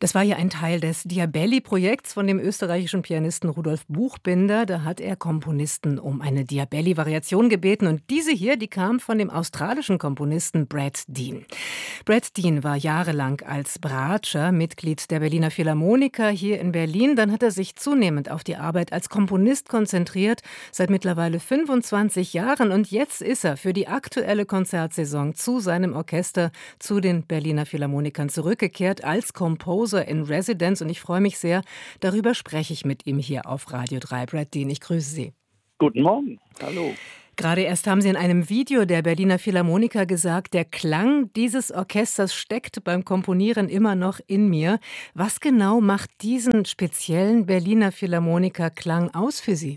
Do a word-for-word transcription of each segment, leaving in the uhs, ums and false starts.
Das war ja ein Teil des Diabelli-Projekts von dem österreichischen Pianisten Rudolf Buchbinder. Da hat er Komponisten um eine Diabelli-Variation gebeten. Und diese hier, die kam von dem australischen Komponisten Brad Dean. Brad Dean war jahrelang als Bratscher Mitglied der Berliner Philharmoniker hier in Berlin. Dann hat er sich zunehmend auf die Arbeit als Komponist konzentriert, seit mittlerweile fünfundzwanzig Jahren. Und jetzt ist er für die aktuelle Konzertsaison zu seinem Orchester, zu den Berliner Philharmonikern zurückgekehrt als Composer in Residence. Und ich freue mich sehr, darüber spreche ich mit ihm hier auf Radio drei. Brad Dean, ich grüße Sie. Guten Morgen, hallo. Gerade erst haben Sie in einem Video der Berliner Philharmoniker gesagt, der Klang dieses Orchesters steckt beim Komponieren immer noch in mir. Was genau macht diesen speziellen Berliner Philharmoniker-Klang aus für Sie?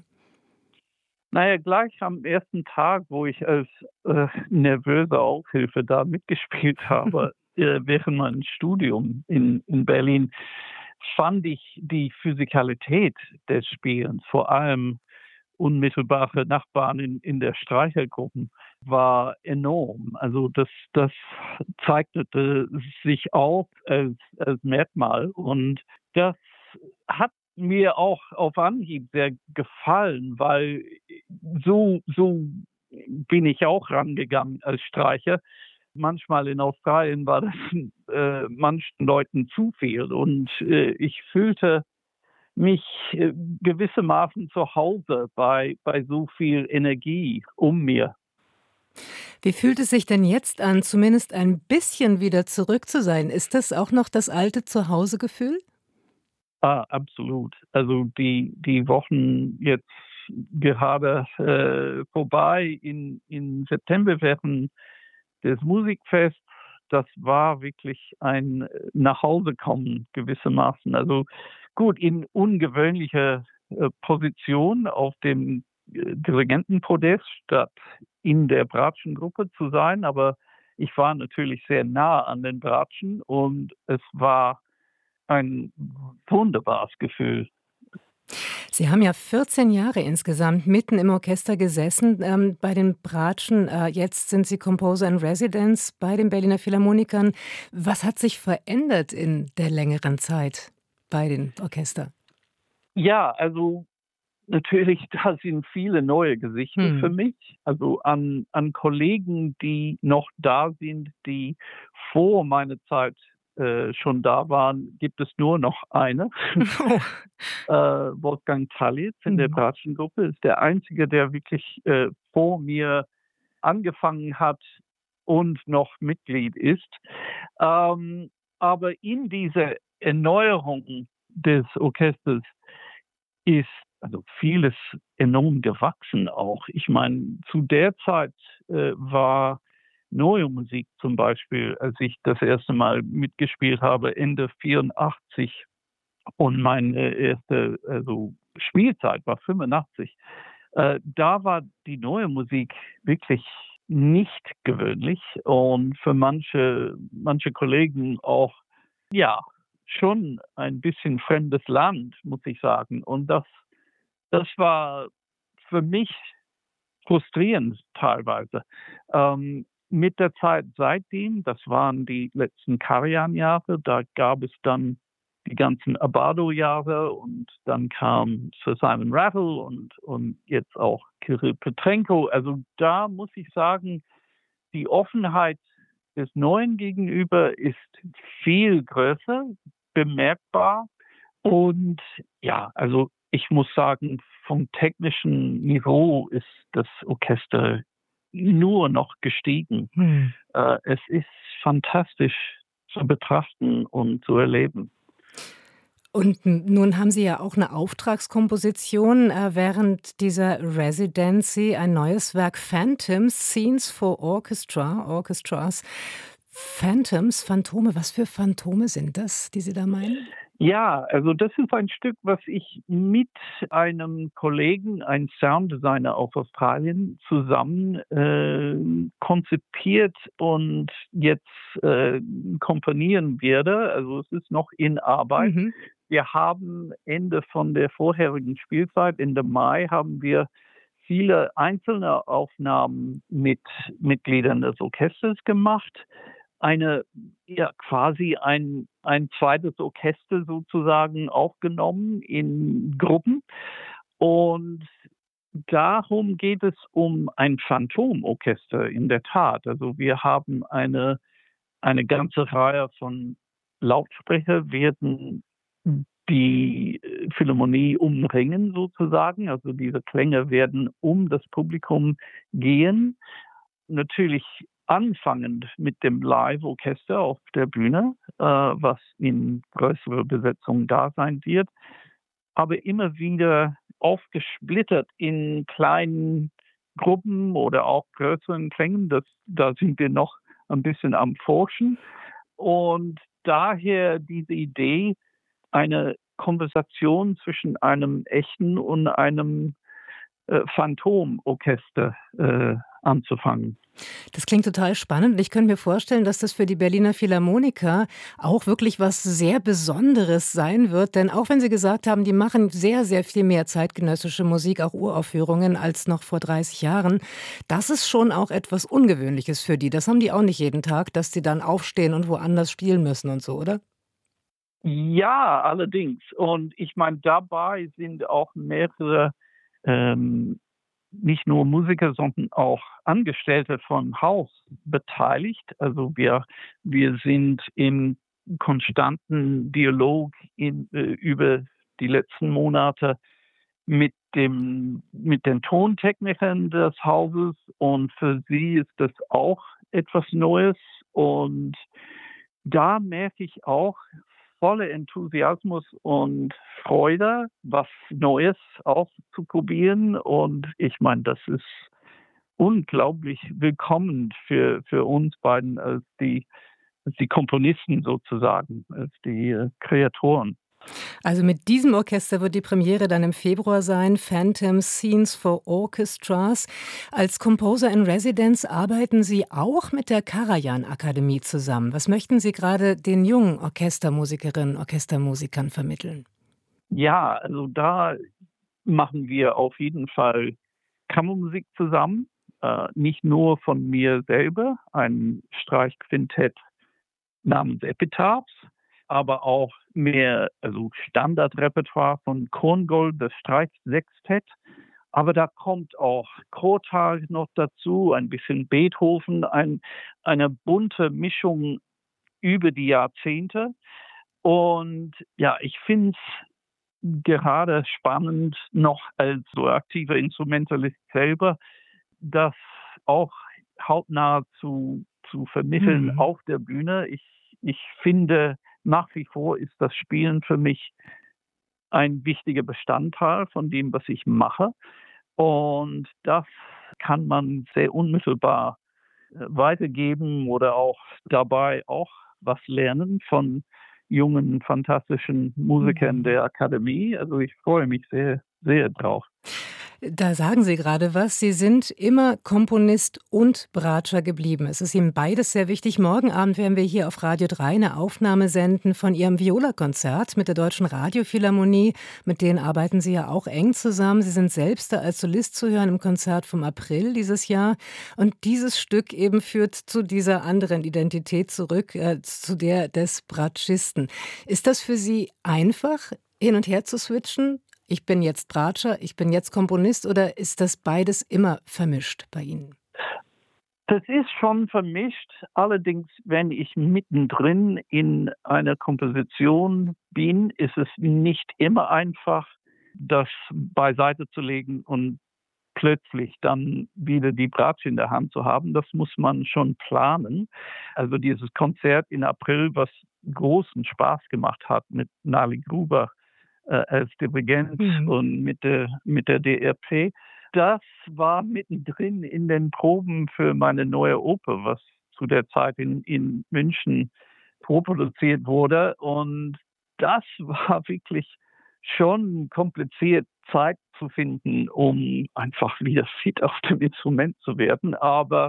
Naja, gleich am ersten Tag, wo ich als äh, nervöse Aufhilfe da mitgespielt habe, äh, während meinem Studium in, in Berlin, fand ich die Physikalität des Spielens, vor allem unmittelbare Nachbarn in, in der Streichergruppen, war enorm. Also das, das zeichnete sich auf als, als Merkmal und das hat mir auch auf Anhieb sehr gefallen, weil so, so bin ich auch rangegangen als Streicher. Manchmal in Australien war das äh, manchen Leuten zu viel und äh, ich fühlte mich äh, gewissermaßen zu Hause bei, bei so viel Energie um mir. Wie fühlt es sich denn jetzt an, zumindest ein bisschen wieder zurück zu sein? Ist das auch noch das alte Zuhausegefühl? Ah, absolut. Also die, die Wochen jetzt gerade äh, vorbei in, in September während des Musikfests, das war wirklich ein Nachhausekommen gewissermaßen. Also gut, in ungewöhnlicher äh, Position auf dem äh, Dirigentenpodest statt in der Bratschengruppe zu sein, aber ich war natürlich sehr nah an den Bratschen und es war ein wunderbares Gefühl. Sie haben ja vierzehn Jahre insgesamt mitten im Orchester gesessen, ähm, bei den Bratschen. Äh, jetzt sind Sie Composer in Residence bei den Berliner Philharmonikern. Was hat sich verändert in der längeren Zeit bei den Orchestern? Ja, also natürlich, da sind viele neue Gesichter für Hm. mich. Also an, an Kollegen, die noch da sind, die vor meiner Zeit äh, schon da waren, gibt es nur noch eine. Oh. äh, Wolfgang Tallitz in der Hm. Bratschengruppe ist der Einzige, der wirklich äh, vor mir angefangen hat und noch Mitglied ist. Ähm, aber in dieser Erneuerung des Orchesters ist also vieles enorm gewachsen auch. Ich meine, zu der Zeit äh, war neue Musik zum Beispiel, als ich das erste Mal mitgespielt habe, Ende vierundachtzig und meine erste also Spielzeit war fünfundachtzig. Äh, da war die neue Musik wirklich nicht gewöhnlich und für manche, manche Kollegen auch, ja, schon ein bisschen fremdes Land, muss ich sagen. Und das, das war für mich frustrierend teilweise. Ähm, mit der Zeit seitdem, das waren die letzten Karajan-Jahre, da gab es dann die ganzen Abado-Jahre und dann kam Sir Simon Rattle und, und jetzt auch Kirill Petrenko. Also da muss ich sagen, die Offenheit des Neuen gegenüber ist viel größer, bemerkbar. Und ja, also ich muss sagen, vom technischen Niveau ist das Orchester nur noch gestiegen. Hm. Äh, es ist fantastisch zu betrachten und zu erleben. Und nun haben Sie ja auch eine Auftragskomposition äh, während dieser Residency, ein neues Werk, Phantoms, Scenes for Orchestra, Orchestras. Phantoms, Phantome, was für Phantome sind das, die Sie da meinen? Ja, also das ist ein Stück, was ich mit einem Kollegen, einem Sounddesigner aus Australien, zusammen äh, konzipiert und jetzt äh, komponieren werde. Also es ist noch in Arbeit. Mhm. Wir haben Ende von der vorherigen Spielzeit, Ende Mai, haben wir viele einzelne Aufnahmen mit Mitgliedern des Orchesters gemacht. eine, ja, quasi ein, ein zweites Orchester sozusagen aufgenommen in Gruppen. Und darum geht es um ein Phantomorchester in der Tat. Also wir haben eine, eine ganze Reihe von Lautsprecher werden die äh, Philharmonie umringen sozusagen. Also diese Klänge werden um das Publikum gehen. Natürlich anfangend mit dem Live-Orchester auf der Bühne, äh, was in größerer Besetzung da sein wird, aber immer wieder aufgesplittert in kleinen Gruppen oder auch größeren Klängen. Das, da sind wir noch ein bisschen am Forschen. Und daher diese Idee, eine Konversation zwischen einem echten und einem äh, Phantomorchester äh, anzufangen. Das klingt total spannend. Ich könnte mir vorstellen, dass das für die Berliner Philharmoniker auch wirklich was sehr Besonderes sein wird. Denn auch wenn Sie gesagt haben, die machen sehr, sehr viel mehr zeitgenössische Musik, auch Uraufführungen, als noch vor dreißig Jahren, das ist schon auch etwas Ungewöhnliches für die. Das haben die auch nicht jeden Tag, dass sie dann aufstehen und woanders spielen müssen und so, oder? Ja, allerdings. Und ich meine, dabei sind auch mehrere, ähm, nicht nur Musiker, sondern auch Angestellte von Haus beteiligt. Also wir, wir sind im konstanten Dialog in, äh, über die letzten Monate mit dem, mit den Tontechnikern des Hauses, und für sie ist das auch etwas Neues, und da merke ich auch voller Enthusiasmus und Freude, was Neues auszuprobieren. Und ich meine, das ist unglaublich willkommen für, für uns beiden als die, als die Komponisten sozusagen, als die äh, Kreatoren. Also mit diesem Orchester wird die Premiere dann im Februar sein, Phantom Scenes for Orchestras. Als Composer in Residence arbeiten Sie auch mit der Karajan-Akademie zusammen. Was möchten Sie gerade den jungen Orchestermusikerinnen, Orchestermusikern vermitteln? Ja, also da machen wir auf jeden Fall Kammermusik zusammen. Äh, nicht nur von mir selber, ein Streichquintett namens Epitaphs, aber auch mehr, also Standardrepertoire von Korngold, das Streichsextett. Aber da kommt auch Chortal noch dazu, ein bisschen Beethoven, ein, eine bunte Mischung über die Jahrzehnte. Und ja, ich finde es gerade spannend, noch als so aktiver Instrumentalist selber, das auch hautnah zu, zu vermitteln Mhm. auf der Bühne. Ich, ich finde, nach wie vor ist das Spielen für mich ein wichtiger Bestandteil von dem, was ich mache. Und das kann man sehr unmittelbar äh, weitergeben oder auch dabei auch was lernen von jungen, fantastischen Musikern Mhm. der Akademie. Also ich freue mich sehr, sehr drauf. Da sagen Sie gerade was. Sie sind immer Komponist und Bratscher geblieben. Es ist Ihnen beides sehr wichtig. Morgen Abend werden wir hier auf Radio drei eine Aufnahme senden von Ihrem Viola-Konzert mit der Deutschen Radiophilharmonie. Mit denen arbeiten Sie ja auch eng zusammen. Sie sind selbst da als Solist zu hören im Konzert vom April dieses Jahr. Und dieses Stück eben führt zu dieser anderen Identität zurück, äh, zu der des Bratschisten. Ist das für Sie einfach, hin und her zu switchen? Ich bin jetzt Bratscher, ich bin jetzt Komponist, oder ist das beides immer vermischt bei Ihnen? Das ist schon vermischt. Allerdings, wenn ich mittendrin in einer Komposition bin, ist es nicht immer einfach, das beiseite zu legen und plötzlich dann wieder die Bratsche in der Hand zu haben. Das muss man schon planen. Also dieses Konzert in April, was großen Spaß gemacht hat mit Nali Gruber äh, als Dirigent Mhm. und mit der, mit der D R P, das war mittendrin in den Proben für meine neue Oper, was zu der Zeit in, in München vorproduziert wurde. Und das war wirklich schon kompliziert, Zeit zu finden, um einfach wieder fit auf dem Instrument zu werden. Aber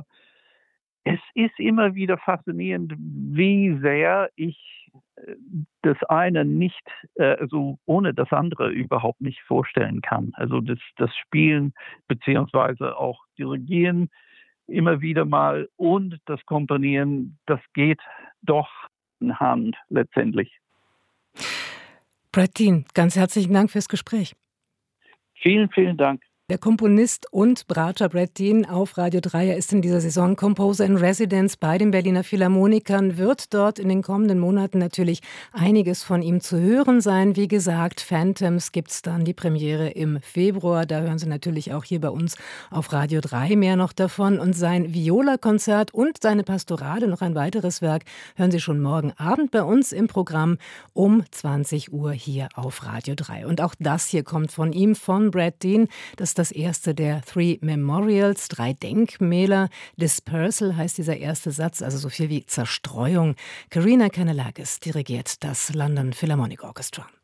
es ist immer wieder faszinierend, wie sehr ich äh, das eine nicht, äh, also ohne das andere überhaupt nicht vorstellen kann. Also das, das Spielen beziehungsweise auch Dirigieren immer wieder mal und das Komponieren, das geht doch in Hand letztendlich. Brad Dean, ganz herzlichen Dank fürs Gespräch. Vielen, vielen Dank. Der Komponist und Berater Brad Dean auf Radio drei. Er ist in dieser Saison Composer in Residence bei den Berliner Philharmonikern, wird dort in den kommenden Monaten natürlich einiges von ihm zu hören sein. Wie gesagt, Phantoms gibt es dann die Premiere im Februar. Da hören Sie natürlich auch hier bei uns auf Radio drei mehr noch davon. Und sein Viola-Konzert und seine Pastorale, noch ein weiteres Werk, hören Sie schon morgen Abend bei uns im Programm um zwanzig Uhr hier auf Radio drei. Und auch das hier kommt von ihm, von Brad Dean. Das das erste der Three Memorials, drei Denkmäler. Dispersal heißt dieser erste Satz, also so viel wie Zerstreuung. Karina Kanellakis dirigiert das London Philharmonic Orchestra.